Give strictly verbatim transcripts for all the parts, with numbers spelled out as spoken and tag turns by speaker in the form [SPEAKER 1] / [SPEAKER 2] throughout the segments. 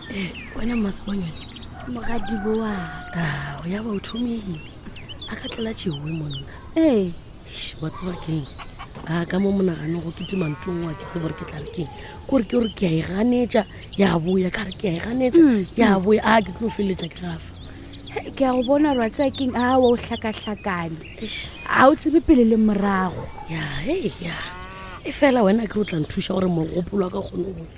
[SPEAKER 1] Eh, wena Masibanyane.
[SPEAKER 2] Mogadi boa.
[SPEAKER 1] Ah, o ya ba o thomile. A ka tlela tšewe monna.
[SPEAKER 2] Eh,
[SPEAKER 1] Eish, wa tseba keng? Ah, ka mo monagane go kete mantong wa ke tseba gore ke tla re keng. Gore ke gore ke a e ganetša, ya boya ka re ke a e ganetša, ya boya a ke tlo feletša ke gafa.
[SPEAKER 2] ke a go bona re wa tseba keng a wa o hlakahlakane.
[SPEAKER 1] Eish,
[SPEAKER 2] A o tsebe pele le morago.
[SPEAKER 1] ya, hey, ya. E fela wena ke o tla nthuša gore mogopolo wa ka kgone go.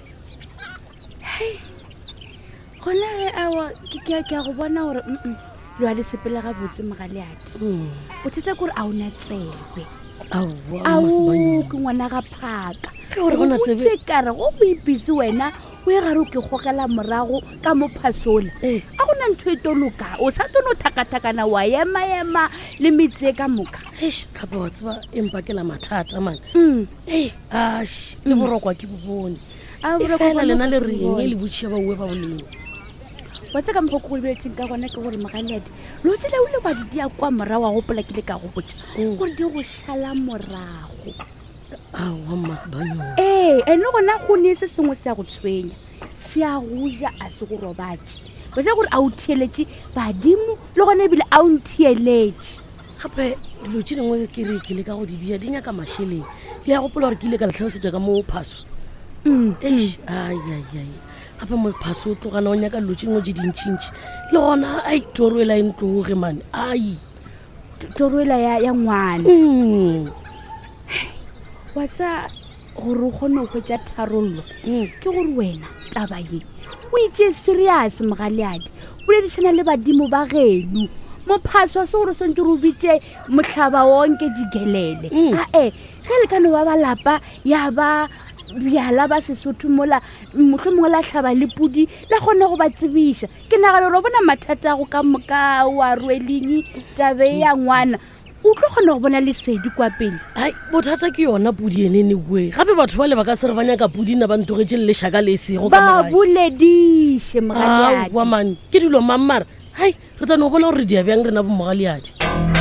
[SPEAKER 2] Gona ge awa ke ke ke a go bona gore mm lo a le sepele ga botse Mogaleadi.
[SPEAKER 1] Mm.
[SPEAKER 2] Bothata gore a ona tsebe.
[SPEAKER 1] Aowa,
[SPEAKER 2] Ao
[SPEAKER 1] Masibanyane.
[SPEAKER 2] ke ngwana ga phaka.
[SPEAKER 1] Ke gore gona tsebe.
[SPEAKER 2] Botse kare go boipitse wena o e gare o ke gogela morago ka mo phasola.
[SPEAKER 1] Eh.
[SPEAKER 2] A gona ntho e toloka o sa tono thakathakana wa ema ema le metse ka moka.
[SPEAKER 1] Eish, gape wa tseba empakela mathata man.
[SPEAKER 2] Mm.
[SPEAKER 1] Eh, ash, le borokwa ke bobone.
[SPEAKER 2] A
[SPEAKER 1] E
[SPEAKER 2] boroko
[SPEAKER 1] fela
[SPEAKER 2] bona
[SPEAKER 1] lena
[SPEAKER 2] o
[SPEAKER 1] le
[SPEAKER 2] ka se
[SPEAKER 1] reng
[SPEAKER 2] bone.
[SPEAKER 1] e le botšhia ba ue ba boleng.
[SPEAKER 2] Wa tse ka mphoko go lebeletseng ka gona ke gore Mogaleadi lo tsela o le ba di ya kwa morago wa gopola ke le ka go botsa gore di go šala morago.
[SPEAKER 1] Aowa, Masibanyane.
[SPEAKER 2] Ee, ene gona go ne se sengwe se ya go tshwenya se a go ja a se go robatše botsa gore a o thieletše badimo le gone ebile a o nthieletše.
[SPEAKER 1] Gape dilo tše dingwe ke re ke le ka go di dia di nyaka mašheleng le ya gopola gore ke ile ka letlhalosetša ka mo phaso. Eish, aiaiai gape mo phaso o tlogana o nyaka dilo tše dingwe tše dintšintši le gona ai toro e la e ntloge mane ai.
[SPEAKER 2] Toroela ya ya ngwana
[SPEAKER 1] Mm.
[SPEAKER 2] wa tsa gore o kgone go hwetša tharollo ke gore wena taba ye o itše serius Mogaleadi boledišana le badimo ba geno mophaso a se gore swantse re o bitše mohlaba wonke digelele ae ge le kane ba balapa ya ba bjala ba Sesotho mola mohlho mongwe la hlaba le pudi la kgone go ba tsebiša ke nagana gore o bona mathata go ka moka wa rweleng tabe ya ngwana o tlo kgona go bona lesedi kwa pele.
[SPEAKER 1] ai bothata ke yona pudi enene bue gape batho ba le ba ka se re ba nyaka pudi na ba ntogetse le lešaka le esego
[SPEAKER 2] Ba bolediše Mogaleadi.
[SPEAKER 1] wa mane ke dilo mammara hai re tla no bona gore re dia bjang rena bo Mogaleadi.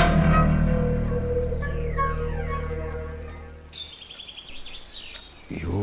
[SPEAKER 3] yo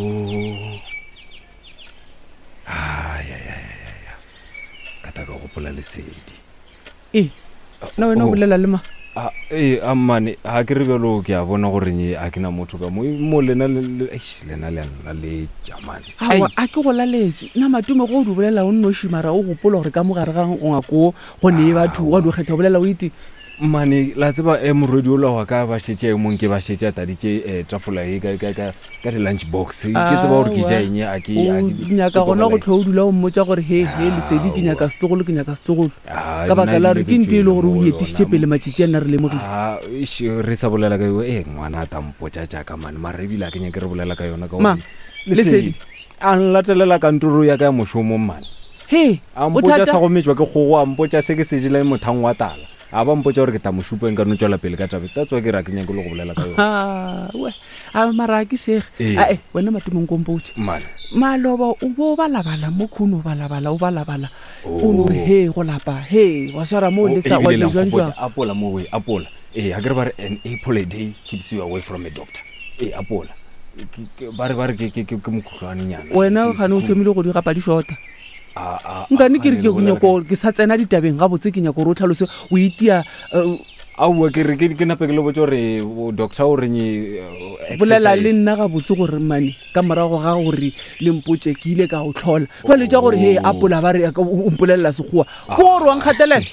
[SPEAKER 3] ayayaya ka ta ka gopola lesedi
[SPEAKER 4] Eh, na wena o bolela le ma?
[SPEAKER 3] Ah, eh amane ha ke re belo ke a bona gore nye a ke na motho ka mo mo lena le eish lena le nna le jamane.
[SPEAKER 4] Awa a ke go laletse na matume go du bolela o nno shimara o gopola gore ka mo gare ga o ngako go ne batho wa do kgetha bolela o ite
[SPEAKER 3] mane la tseba e moredi o la wa ka ba shetse mo nke ba shetse ta ditse e trafola e ka ka ka ka di lunch box ke tseba gore ke ja eng a ke
[SPEAKER 4] o nyaka gona go tlho o dula o mmotsa gore he he le sedi ke nyaka stogolo ke nyaka stogolo ka baka la re ke ntile gore o yetišitše pele matšitši a nna re le mogile.
[SPEAKER 3] Ah, ish re sa bolela ka yo e ngwana ta mpotsa tša ka mane mare ebile ke nyake re bolela ka yona ka
[SPEAKER 4] Ma, Lesedi
[SPEAKER 3] a nlatelela kantoro ya ka ya mošomo mane
[SPEAKER 4] he
[SPEAKER 3] a mpotsa sa go metswa ke kgogo a mpotsa se ke se jela mothang wa tala a ba mpotsa gore ke ta mošupeng ka no tswela pele ka tabe ta tswa ke ra ke nyake le go bolela ka yona.
[SPEAKER 4] Ah, we a mara ke sege a e wena matumong kompotse
[SPEAKER 3] mane
[SPEAKER 4] maloba o bo balabala mo khuno balabala o balabala o no he go lapa he wa swara mo le sa wa dijwa njwa
[SPEAKER 3] apola mo we apola eh ha ke re ba re an apple a day keeps you away from a doctor eh apola ba re ba re ke ke ke mokhutlwane nyana
[SPEAKER 4] wena ga no thomile go di gapa di shota
[SPEAKER 3] a a
[SPEAKER 4] nka ne ke re ke go nyako ke sa tsena ditabeng ga botse ke nyako ro tlhalose o itia
[SPEAKER 3] a wa ke re ke na pekele botso re doctor o re nye
[SPEAKER 4] bolela le nna ga botse gore mane ka morago ga gore le mpotse ke ile ka go tlhola ba le tja gore he apola ba re o mpolelela sekgowa go re wang khatelela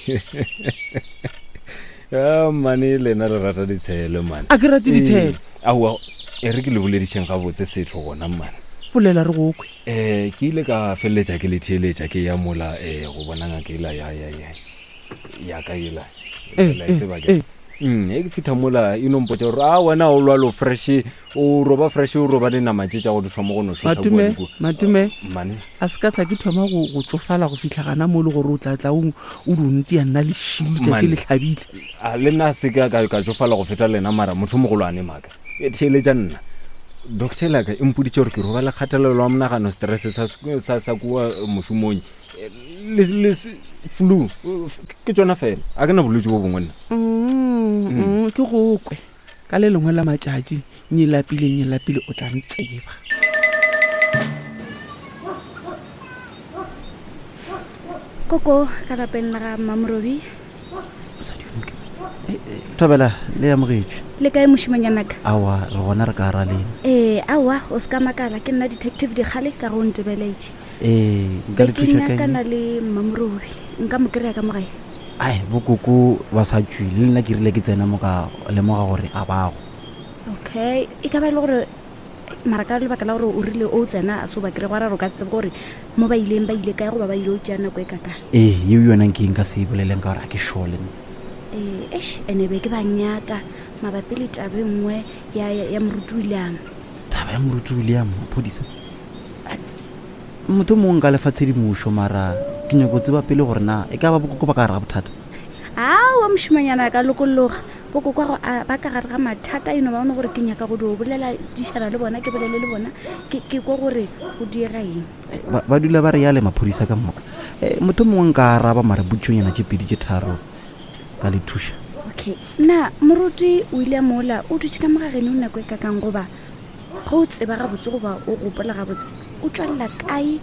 [SPEAKER 3] ya mane lena re rata ditshelo mane
[SPEAKER 4] a ke rate ditshelo
[SPEAKER 3] a wa e re ke le boledisheng ga botse setho gona mane
[SPEAKER 4] bolela re go kwe
[SPEAKER 3] eh ke ile ka felletsa ke le theletsa ke ya mola eh go bona ngaka ila ya ya ya ya ka ila la tseba ke mm e ke fitha mola ino mpotsa gore a wena o lwalo fresh o roba fresh o roba le nama tša go di thoma go no shotla go
[SPEAKER 4] matume matume
[SPEAKER 3] mane
[SPEAKER 4] a se ka tla ke thoma go go tsofala go fitla gana mo le gore o tla tla o o dunti ya nna le shitša ke le tlhabile
[SPEAKER 3] a le na se ka ka tsofala go feta lena mara motho mo go lwane maka e theletsa nna doctor la ka impuditse gore ke roba le kgatelelo ya monagano stress sa sa sa kwa mošomong le le flu ke tsona fela a ke na bolwetse bo bongwe nna
[SPEAKER 4] mm ke go kwe ka le lengwe la matšatši nye lapile nye lapile o tla ntseba
[SPEAKER 2] koko ka lapeng la ga Mamorobi.
[SPEAKER 5] Tabela le ya mogetše
[SPEAKER 2] Le kae mošimanyanaka?
[SPEAKER 5] awa re gona re ka ra leng
[SPEAKER 2] Eh, awa o ska makala ke nna detective Dikgale ka go ntebeletse.
[SPEAKER 5] ee nka le thuša ka
[SPEAKER 2] kana
[SPEAKER 5] eng?
[SPEAKER 2] le Mamorobi. Nka mo kry-a ka mo gae.
[SPEAKER 5] ai bokoko ba sa tswile le nna ke rile ke tsena mo ka lemoga gore a bago
[SPEAKER 2] Okay, e ka ba le gore mara ka lebaka la gore o rile o tsena a so ba kry-a gore ro ka tsebe gore mo ba ileng ba ile kae go ba ba ile o tšea nako e kaka.
[SPEAKER 5] ee yeo yona nke nka se e boleleng ka gore a ke sure le nna
[SPEAKER 2] Eh, eish, ene be ke ba nyaka mabapi le tabe nngwe ya ya, ya moruti William.
[SPEAKER 5] taba ya moruti William maphodisa Ai, motho mongwe nka lefa tshedimošo mara ke nyako tseba pele gore na e ka ba bokoko ba ka gare ga bothata
[SPEAKER 2] Awa mošimanyana ka lokologa boko kwa go a ba ka gare ga mathata eno ba bone gore ke nyaka go di o bolela dišana le bona ke bolele le bona ke ke kwa gore go diega eng.
[SPEAKER 5] Eh, ba ba dula ba re ya le maphodisa ka moka Eh, motho mongwe nka araba mara butšonyana tše pedi tše tharo ka le thuša
[SPEAKER 2] Okay, na moruti William ola o dutše ka mogagene o nako e kakang goba go o tseba gabotse goba o gopola gabotse o tswalela kae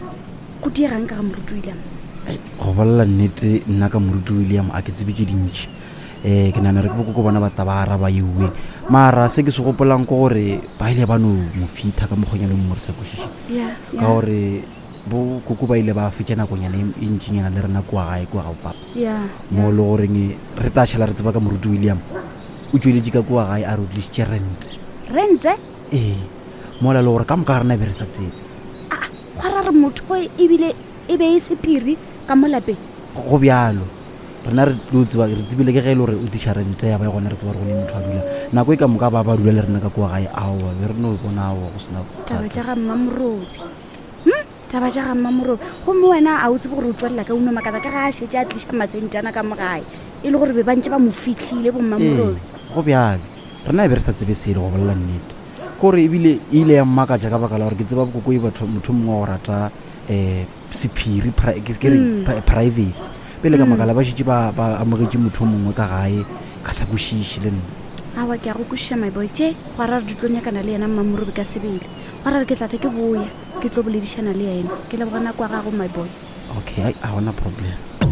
[SPEAKER 2] go diegang ka ga moruti William.
[SPEAKER 5] Eh, go bolela nnete nna ka moruti William a ke tsebe ke dintšhi um ke nana re ke bokoko bona ba taba araba euweng mara se ke se gopolang ke gore ba ile ba no mo fitha ka mokgonyana o mongwe re sa kwešiše
[SPEAKER 2] Yeah,
[SPEAKER 5] ka gore bo koko ba ile ba fetša nakonyana e ntšinyana le rena kua gae kua gao papa
[SPEAKER 2] yeah.
[SPEAKER 5] mo le goreng re ta šhala re tseba ka moruti William o tsweletše ka kua gae a re o tlišitše rente
[SPEAKER 2] Rente?
[SPEAKER 5] ee mola le gore ka moka ga rena be re sa tsebe
[SPEAKER 2] Ah, gwa re motho o ebile e be e sephiri ka mo lapeng.
[SPEAKER 5] go bjalo rena re lo tseba re tsebile ke ge e le gore o tiša rente ya ba e gona re tseba gore go ne motho a dula nako e ka moka ba ba dula le rena ka kua gae aowa be re no bona aowa go sena
[SPEAKER 2] Taba
[SPEAKER 5] bothata.
[SPEAKER 2] tša ga Mamorobi. Hm? Taba tša ga Mamorobi. Gomme wena a o tsebe gore o tswalela ka uno makata ka ga a šetse a tliša masentana ka mo gae e le gore be bantse ba mo fitlhile bo
[SPEAKER 5] Ee,
[SPEAKER 2] Mamorobi.
[SPEAKER 5] go bjalo rena e be re sa tsebe sele go bolela nnete kore ebile e ile ya mmakatša ka baka la gore ke tseba bokoko e batho motho mongwe wa go rata um sephiri pri- ke ke re
[SPEAKER 2] Mm.
[SPEAKER 5] pri- privacy pele ka
[SPEAKER 2] Mm.
[SPEAKER 5] makala ba šetse ba ba amogetše motho mongwe ka gae ka sa kwešiše le nna
[SPEAKER 2] Awa ke a go kwešiša my boy tše gwa ra re di tlo nyakana le yena Mamorobi ka sebele gwa ra re ke tlatla ke boya ke tlo boledišana le yena ke leboga nako ya gago my boy.
[SPEAKER 5] okay ai, a gona problem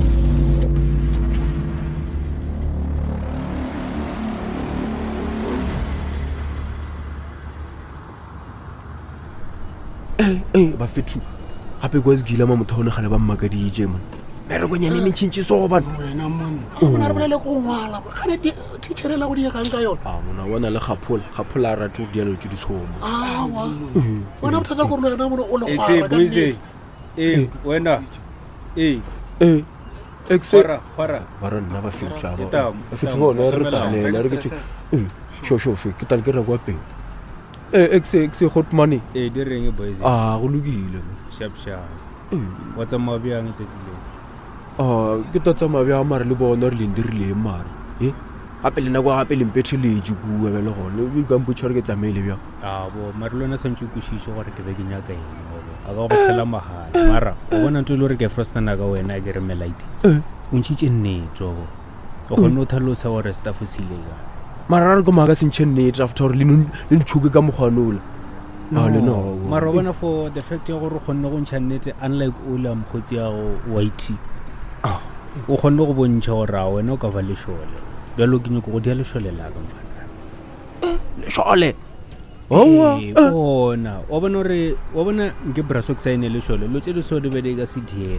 [SPEAKER 6] ee ba fethu gape kwa segila ma motho a one gale ba mmakadije man merekonyane metšhintši so bana
[SPEAKER 1] wena monna ona re bolele go ngwala gane teacher la go diekang ka yona
[SPEAKER 6] a mona bona le gaphola gaphola a rate go dialo tse di somo
[SPEAKER 1] awa bona bothata gore le wena mone o le
[SPEAKER 3] Etse
[SPEAKER 1] gwara ka
[SPEAKER 3] boise.
[SPEAKER 1] nnete.
[SPEAKER 3] Eh, wena. Eh,
[SPEAKER 6] ee exe
[SPEAKER 3] khwara, khwara.
[SPEAKER 6] ba re nna ba fethu
[SPEAKER 3] Ke tamo,
[SPEAKER 6] ba fethu
[SPEAKER 3] tamo,
[SPEAKER 6] bona re
[SPEAKER 3] tsamela.
[SPEAKER 6] tsanela re ke ee shofofe ke tla ke re kwa peng ee exe exe hot money
[SPEAKER 3] Eh, di reng boise.
[SPEAKER 6] a go lokile
[SPEAKER 3] Sharp sharp.
[SPEAKER 6] ee
[SPEAKER 3] Wa tsamaya bjang tsatsi le?
[SPEAKER 6] a ke ta tsamaya bja mare le bona re leng di rileng mare e gape le nako gape lempetheletse kua be le gone o kampotšha re ke tsamaele bjang
[SPEAKER 3] Ah, bo mare le wena santse o kwešiše gore ke be ke nyaka eng gobe. A ka go tshela mahala. Mara, o bona ntho e le gore ke frostana ka wena ke re melaite.
[SPEAKER 6] ee
[SPEAKER 3] O ntšhitše nnete go. O kgonne o thalosa gore staff se ile ka.
[SPEAKER 6] mara ra re ko maaka sentšhe nnete after gore le no- le ntšhoke ka mokgwanola a le no
[SPEAKER 3] Mara o bona for the fact ya gore o kgonne go ntšha nnete unlike ola mokgotsi ya go white.
[SPEAKER 6] Ah.
[SPEAKER 3] O kgonne go bontšha gore a wena o ka ba lešole. Bjalo ke nyako go dia lešole la ka mfana.
[SPEAKER 6] šole owa
[SPEAKER 3] Eh, bona wa bona gore wa bona nke braso ke saene lešole lo tše di so di be di ka se diege.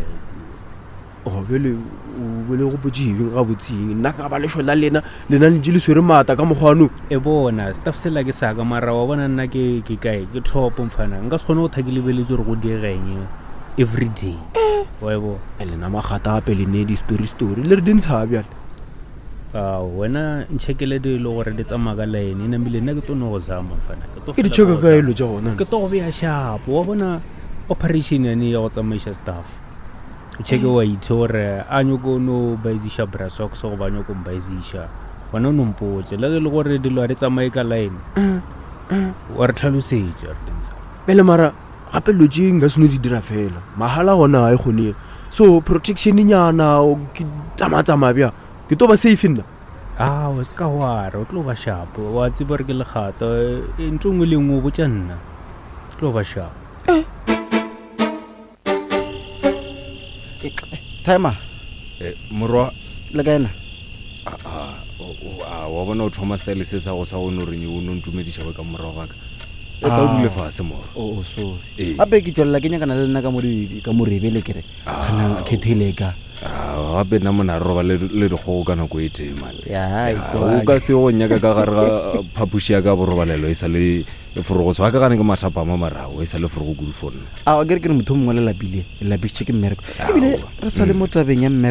[SPEAKER 6] o bele o bele go botsebeng ga botseng nna ka ba lešola lena lena le le swere maata ka mokgwano
[SPEAKER 3] E bona staff sela ke sa ka mara wa bona nna ke ke kae ke top mfana nka se kgone go thakile beletse gore go diegeng every day wa e bo
[SPEAKER 6] e lena magata gape le ne di-story story le re dintsha bjale
[SPEAKER 3] a wena ntšhekele di le gore di tsamaya ka line e namile nna ke tlo go zama mfana
[SPEAKER 6] ke di checka ka elo tša gona
[SPEAKER 3] ke to go beya shapo wa bona operation yane ya go tsamaiša staff o checke wa itse gore a nyoko no baisiša brasox go ba nyoko mbaisiša gona o nompotse le ge le gore dilo a di tsamaye ka line wa re tlhalosetša re dintsha
[SPEAKER 6] pele mara gape lo tše nka seno di dira fela mahala gona ga e kgoneng so protection nyana o ke tsamaya-tsamaya bja ke to ba safe nna
[SPEAKER 3] a o se ka ware o tlo ba shapo wa tseba re ke legata e ntho ngwe le ngwe o botša nna tlo ba shapo
[SPEAKER 5] timer
[SPEAKER 3] morwa
[SPEAKER 5] le ka ena
[SPEAKER 3] wa bona o thoma style se sa go sa gone gore o no ntumediša ka morago gaka e ka o dule fase moro
[SPEAKER 5] o sorry gape ke tswelela ke nyakana le nna ka morebele kere kana khethile ka
[SPEAKER 3] gape nna mona re roba le dikgogo ka nako e temane
[SPEAKER 5] ya
[SPEAKER 3] o ka se go nyaka ka gare ga phapuši ya ka borobalelo e sa le forogo so ga ka gane ke mathapama marago e sa le forogo kudu for nna
[SPEAKER 5] a kere ke re motho mongwe le lapile lapisitše ke mmereko ebile re sa le mo tabeng ya